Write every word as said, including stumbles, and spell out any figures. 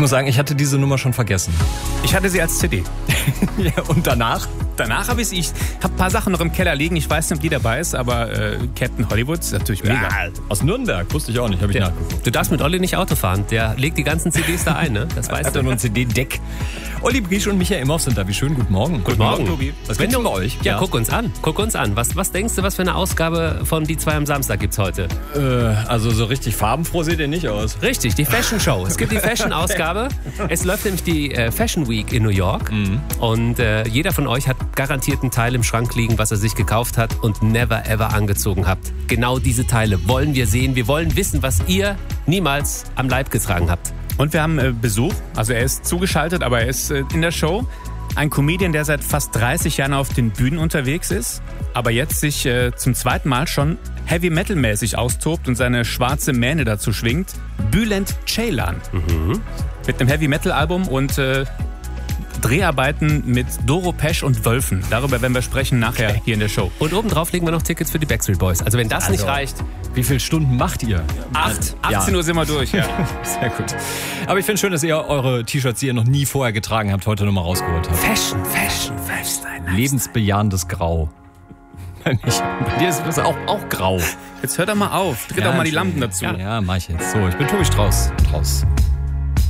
muss sagen, ich hatte diese Nummer schon vergessen. Ich hatte sie als C D. Ja, und danach? Danach habe ich sie. Ich habe ein paar Sachen noch im Keller liegen. Ich weiß nicht, ob die dabei ist, aber äh, Captain Hollywood ist natürlich mega. Ja, aus Nürnberg, wusste ich auch nicht, habe ich Der, nachgeguckt. du darfst mit Olli nicht Auto fahren. Der legt die ganzen C Ds da ein, ne? Das weißt Hat du. er nur ein C D-Deck. Olli Briesch und Michael Imhoff sind da. Wie schön, guten Morgen. Guten Morgen, Tobi. Was gibt's denn bei euch? Ja, guck uns an. Guck uns an. Was, was denkst du, was für eine Ausgabe von Die zwei am Samstag gibt's heute? Äh, also so richtig farbenfroh seht ihr nicht aus. Richtig, die Fashion Show. Es gibt die Fashion-Ausgabe. Es läuft nämlich die äh, Fashion Week in New York. Mhm. Und äh, jeder von euch hat garantiert einen Teil im Schrank liegen, was er sich gekauft hat und never ever angezogen habt. Genau diese Teile wollen wir sehen. Wir wollen wissen, was ihr niemals am Leib getragen habt. Und wir haben äh, Besuch. Also er ist zugeschaltet, aber er ist äh, in der Show. Ein Comedian, der seit fast dreißig Jahren auf den Bühnen unterwegs ist, aber jetzt sich äh, zum zweiten Mal schon Heavy-Metal-mäßig austobt und seine schwarze Mähne dazu schwingt. Bülent Ceylan. Mhm. Mit einem Heavy-Metal-Album und äh, Dreharbeiten mit Doro Pesch und Wölfen. Darüber werden wir sprechen nachher okay. hier in der Show. Und obendrauf legen wir noch Tickets für die Backstreet Boys. Also wenn das also, nicht reicht... Wie viele Stunden macht ihr? Acht. achtzehn Uhr sind wir durch, ja. Sehr gut. Aber ich finde schön, dass ihr eure T-Shirts, die ihr noch nie vorher getragen habt, heute nochmal rausgeholt habt. Fashion, Fashion, Lifestyle. Lebensbejahendes Grau. Bei dir ist es auch, auch grau. Jetzt hört doch mal auf. Dreht ja, doch mal die Lampen dazu. Ja, mach ich jetzt. So, ich bin Tobi Strauß. Strauß.